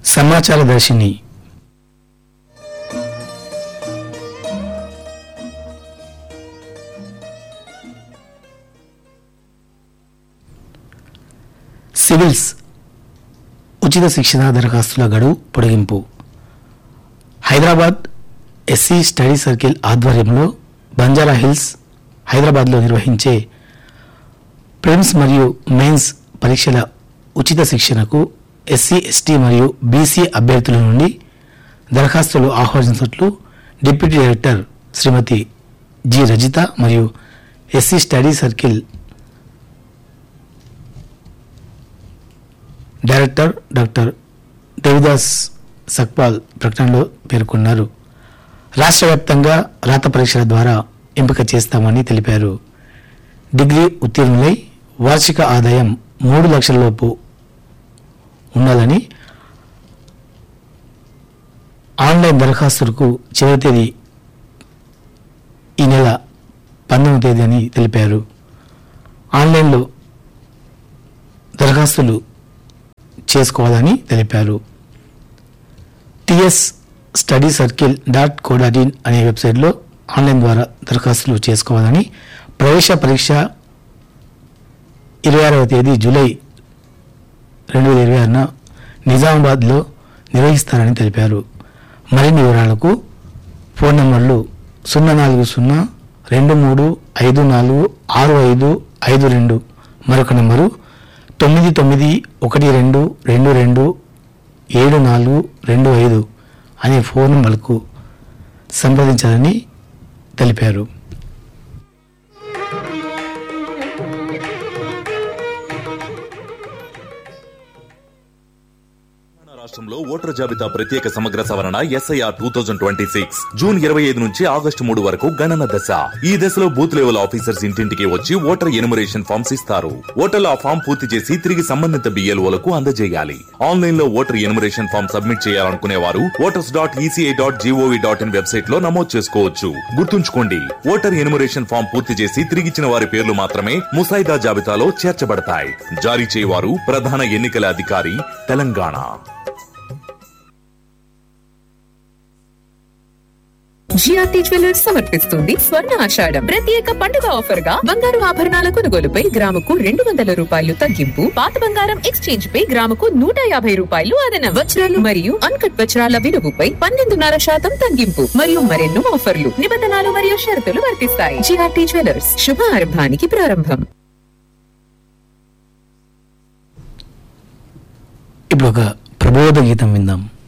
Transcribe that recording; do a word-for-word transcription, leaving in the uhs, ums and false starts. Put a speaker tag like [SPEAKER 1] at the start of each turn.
[SPEAKER 1] సమాచార దర్శిని సివిల్స్ ఉచిత శిక్షణ దరఖాస్తుల గడువు పొడిగింపు. హైదరాబాద్ ఎస్సీ స్టడీ సర్కిల్ ఆధ్వర్యంలో బంజారా హిల్స్ హైదరాబాద్లో నిర్వహించే ప్రిలిమ్స్ మరియు మెయిన్స్ పరీక్షల ఉచిత శిక్షణకు ఎస్సీ ఎస్టీ మరియు బీసీ అభ్యర్థుల నుండి దరఖాస్తులు ఆహ్వానించినట్లు డిప్యూటీ డైరెక్టర్ శ్రీమతి జి రజిత మరియు SC study circle director doctor Devidas Sakpal ప్రకటనలో పేర్కొన్నారు. రాష్ట్ర వ్యాప్తంగా రాత పరీక్షల ద్వారా ఎంపిక చేస్తామని తెలిపారు. డిగ్రీ ఉత్తీర్ణులై వార్షిక ఆదాయం మూడు లక్షల లోపు ఉండాలని, ఆన్లైన్ దరఖాస్తులకు చివరి తేదీ ఈ నెల పంతొమ్మిది తేదీ అని తెలిపారు. ఆన్లైన్లో దరఖాస్తులు చేసుకోవాలని తెలిపారు. TS study circle dot co dot in అనే వెబ్సైట్లో ఆన్లైన్ ద్వారా దరఖాస్తులు చేసుకోవాలని, ప్రవేశ పరీక్ష ఇరవై ఆరవ తేదీ జూలై రెండు వేల ఇరవై ఆరున నిజామాబాద్లో నిర్వహిస్తారని తెలిపారు. మరిన్ని వివరాలకు ఫోన్ నంబర్లు సున్నా నాలుగు సున్నా రెండు మూడు ఐదు నాలుగు ఆరు ఐదు ఐదు రెండు, మరొక నంబరు తొమ్మిది తొమ్మిది ఒకటి రెండు రెండు రెండు ఏడు నాలుగు రెండు ఐదు అనే ఫోన్ నంబర్కు సంప్రదించాలని తెలిపారు.
[SPEAKER 2] రాష్ట్రంలో ఓటర్ జాబితా ప్రత్యేక సమగ్ర సవరణ SIR two thousand twenty six June ఇరవై ఐదు నుంచి ఆగస్టు మూడు వరకు గణన దశ. ఈ దశలో బూత్ లెవెల్ ఆఫీసర్స్ ఇంటింటికి వచ్చి ఓటర్ ఎన్యుమరేషన్ ఫామ్స్ ఇస్తారు. ఓటర్లు ఆ ఫామ్ పూర్తి చేసి తిరిగి సంబంధిత బిఎల్ఓలకు అందజేయాలి. ఆన్లైన్ లో ఓటర్ ఎన్యుమరేషన్ ఫామ్ సబ్మిట్ చేయాలనుకునే వారు voters dot ECI dot GOV dot in website లో నమోదు చేసుకోవచ్చు. గుర్తుంచుకోండి, ఓటర్ ఎన్యుమరేషన్ ఫామ్ పూర్తి చేసి తిరిగిచ్చిన వారి పేర్లు మాత్రమే ముసాయిదా జాబితాలో చేర్చబడతాయి. జారీ చేయవారు ప్రధాన ఎన్నికల అధికారి, తెలంగాణ.
[SPEAKER 3] జిఆర్టీ జ్యువెలర్స్ సమర్పిస్తుంది స్వర్ణ ఆషాఢం ప్రత్యేక పండుగ ఆఫర్ గా బంగారు ఆభరణాల కొనుగోలుపై గ్రాముకు రెండు వందల రూపాయలు తగ్గింపు, పాత బంగారం ఎక్స్చేంజ్ పై గ్రాముకు నూట యాభై రూపాయలు అదనం, వజ్రాలు మరియు అన్కట్ వజ్రాల విలువపై పన్నెండున్నర శాతం తగ్గింపు మరియు మరెన్నో ఆఫర్లు, నిబంధనలు మరియు షరతులు వర్తిస్తాయి. జిఆర్టీ జ్యువెలర్స్ శుభారంభానికి ప్రారంభం.
[SPEAKER 1] ఇప్పుడు ఒక ప్రబోధ గీతం విందాం.